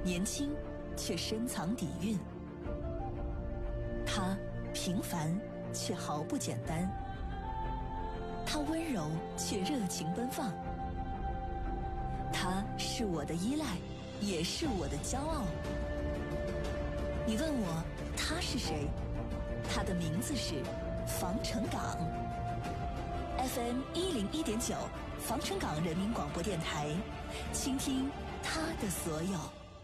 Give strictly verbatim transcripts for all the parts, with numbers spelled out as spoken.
年轻却深藏底蕴。他平凡却毫不简单，他温柔却热情奔放。他是我的依赖，也是我的骄傲。你问我他是谁？他的名字是防城港。F M 一零一点九，防城港人民广播电台，倾听他的所有。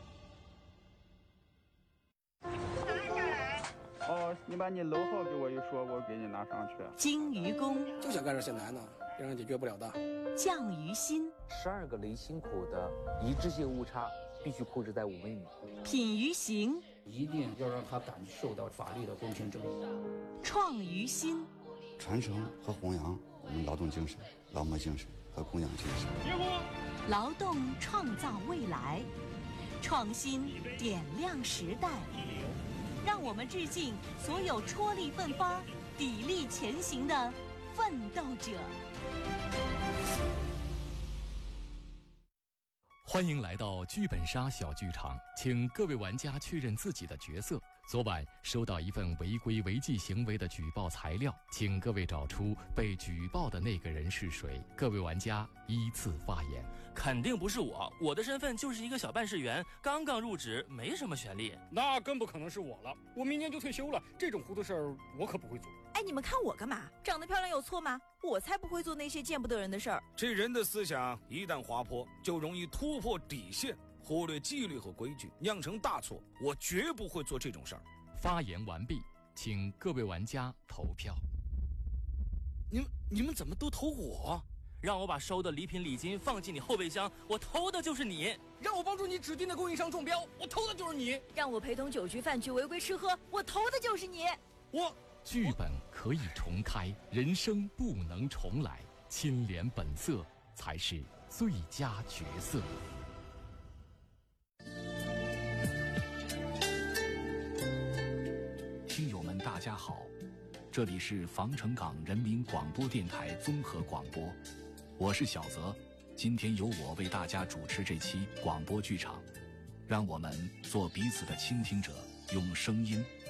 哦，你把你楼号给我一说，我给你拿上去。 鲸鱼功就想干这些难的，让人解决不了的。 降鱼心， 十二个离心口的一致性误差必须控制在五微米。 品鱼行， 一定要让他感受到法律的公平正义。 创鱼心， 传承和弘扬我们劳动精神、劳模精神和供养精神。 劳动创造未来，创新点亮时代。让我们致敬所有踔厉奋发、砥砺前行的奋斗者。 欢迎来到剧本杀小剧场，请各位玩家确认自己的角色。昨晚收到一份违规违纪行为的举报材料，请各位找出被举报的那个人是谁。各位玩家依次发言。 肯定不是我，我的身份就是一个小办事员，刚刚入职，没什么权利。 那更不可能是我了，我明年就退休了，这种糊涂事儿我可不会做。 哎，你们看我干嘛？长得漂亮有错吗？我才不会做那些见不得人的事儿。 这人的思想一旦滑坡，就容易突破底线，忽略纪律和规矩，酿成大错。我绝不会做这种事儿。 发言完毕，请各位玩家投票。 你们你们怎么都投我？让我把收的礼品礼金放进你后备箱，我投的就是你； 让我帮助你指定的供应商中标，我投的就是你； 让我陪同酒局饭局违规吃喝，我投的就是你。 我剧本可以重开，人生不能重来，清廉本色才是最佳角色。 听友们大家好，这里是防城港人民广播电台综合广播，我是小泽，今天由我为大家主持这期广播剧场，让我们做彼此的倾听者，用声音